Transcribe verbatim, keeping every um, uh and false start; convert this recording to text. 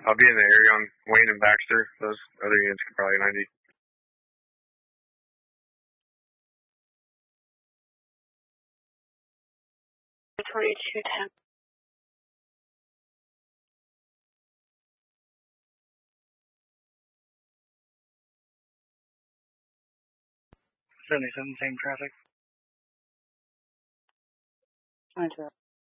I'll be in the area on Wayne and Baxter. Those other units could probably ninety. twenty-two ten. seventy-seven, same traffic. twenty-two.